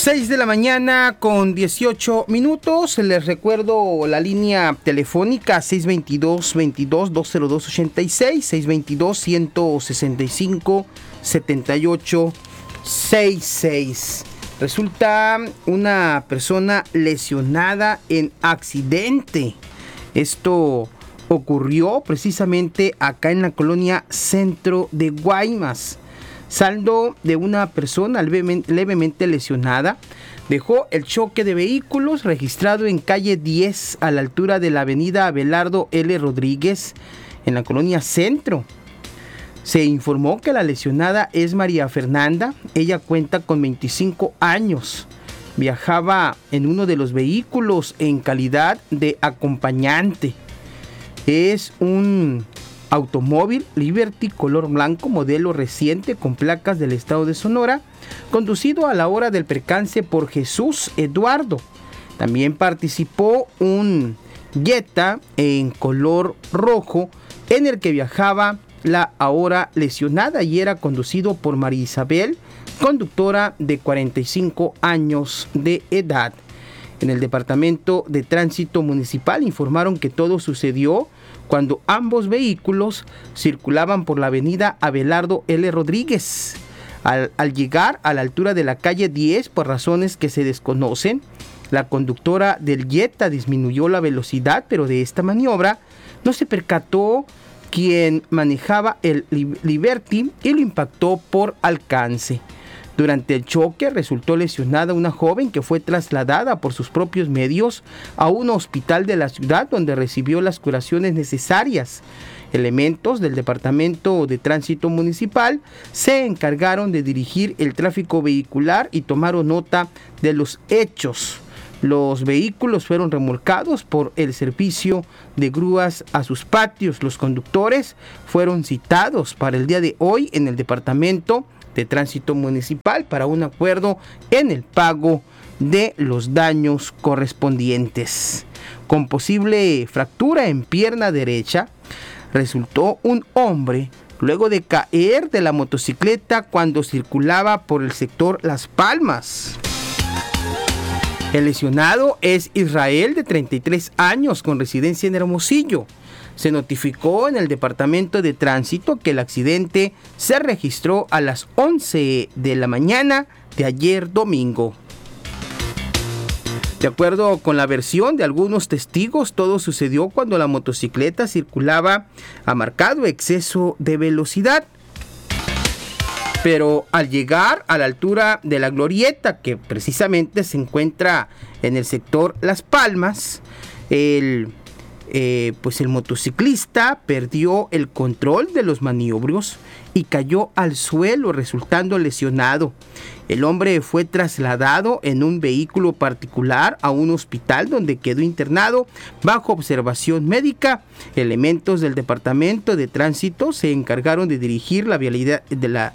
6 de la mañana con 18 minutos. Les recuerdo la línea telefónica 622-202-86, 622-165-7866. Resulta una persona lesionada en accidente. Esto ocurrió precisamente acá en la colonia Centro de Guaymas. Saldo de una persona levemente lesionada dejó el choque de vehículos registrado en calle 10 a la altura de la avenida Abelardo L. Rodríguez en la colonia Centro. Se informó que la lesionada es María Fernanda. Ella cuenta con 25 años. Viajaba en uno de los vehículos en calidad de acompañante. Es un automóvil Liberty color blanco, modelo reciente, con placas del estado de Sonora, conducido a la hora del percance por Jesús Eduardo. También participó un Jetta en color rojo en el que viajaba la ahora lesionada y era conducido por María Isabel, conductora de 45 años de edad. En el Departamento de Tránsito Municipal informaron que todo sucedió cuando ambos vehículos circulaban por la avenida Abelardo L. Rodríguez. Al llegar a la altura de la calle 10, por razones que se desconocen, la conductora del Jetta disminuyó la velocidad, pero de esta maniobra no se percató quien manejaba el Liberty y lo impactó por alcance. Durante el choque resultó lesionada una joven que fue trasladada por sus propios medios a un hospital de la ciudad donde recibió las curaciones necesarias. Elementos del Departamento de Tránsito Municipal se encargaron de dirigir el tráfico vehicular y tomaron nota de los hechos. Los vehículos fueron remolcados por el servicio de grúas a sus patios. Los conductores fueron citados para el día de hoy en el Departamento de Tránsito Municipal para un acuerdo en el pago de los daños correspondientes. Con posible fractura en pierna derecha, resultó un hombre luego de caer de la motocicleta cuando circulaba por el sector Las Palmas. El lesionado es Israel, de 33 años, con residencia en Hermosillo. Se notificó en el Departamento de Tránsito que el accidente se registró a las 11 de la mañana de ayer domingo. De acuerdo con la versión de algunos testigos, todo sucedió cuando la motocicleta circulaba a marcado exceso de velocidad. Pero al llegar a la altura de la glorieta, que precisamente se encuentra en el sector Las Palmas, el motociclista perdió el control de los maniobrios y cayó al suelo, resultando lesionado. El hombre fue trasladado en un vehículo particular a un hospital donde quedó internado bajo observación médica. Elementos del Departamento de Tránsito se encargaron de dirigir la vialidad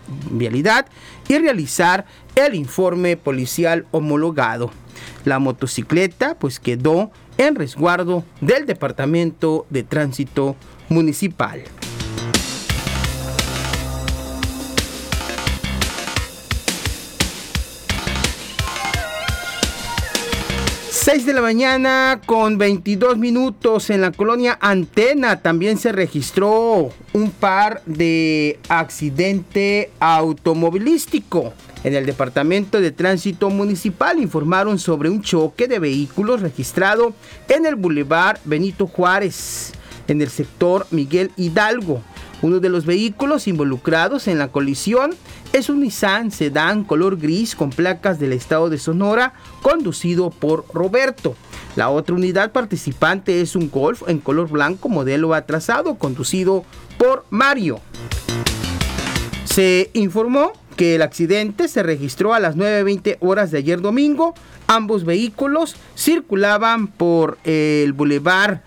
y realizar el informe policial homologado. La motocicleta quedó en resguardo del Departamento de Tránsito Municipal. Seis de la mañana con 22 minutos en la colonia Antena. También se registró un par de accidente automovilístico. En el Departamento de Tránsito Municipal informaron sobre un choque de vehículos registrado en el Boulevard Benito Juárez, en el sector Miguel Hidalgo. Uno de los vehículos involucrados en la colisión es un Nissan sedán color gris con placas del estado de Sonora, conducido por Roberto. La otra unidad participante es un Golf en color blanco, modelo atrasado, conducido por Mario. Se informó que el accidente se registró a las 9:20 horas de ayer domingo. Ambos vehículos circulaban por el bulevar,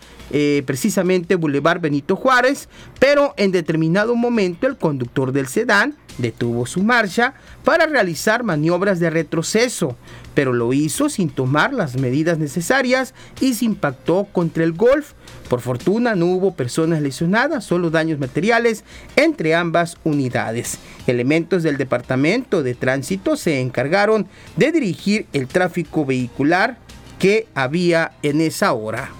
precisamente Boulevard Benito Juárez, pero en determinado momento el conductor del sedán detuvo su marcha para realizar maniobras de retroceso, pero lo hizo sin tomar las medidas necesarias y se impactó contra el Golf. Por fortuna no hubo personas lesionadas, solo daños materiales entre ambas unidades. Elementos del Departamento de Tránsito se encargaron de dirigir el tráfico vehicular que había en esa hora.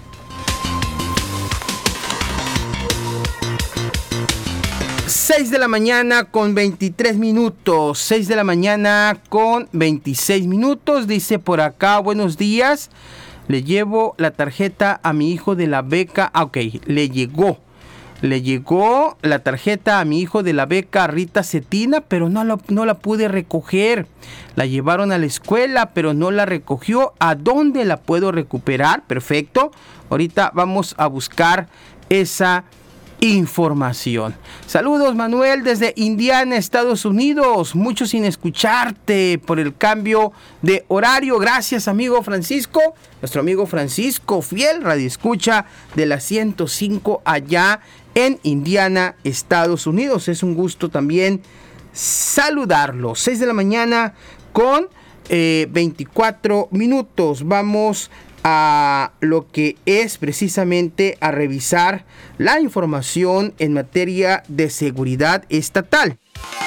Seis de la mañana con 23 minutos. 6 de la mañana con 26 minutos. Dice por acá, buenos días. Le llevo la tarjeta a mi hijo de la beca. Ok, le llegó la tarjeta a mi hijo de la beca Rita Cetina, pero no la pude recoger. La llevaron a la escuela, pero no la recogió. ¿A dónde la puedo recuperar? Perfecto. Ahorita vamos a buscar esa información. Saludos, Manuel, desde Indiana, Estados Unidos. Mucho sin escucharte por el cambio de horario. Gracias, amigo Francisco. Nuestro amigo Francisco, fiel radioescucha de la 105 allá en Indiana, Estados Unidos. Es un gusto también saludarlo. 6 de la mañana con 24 minutos. Vamos a lo que es precisamente a revisar la información en materia de seguridad estatal.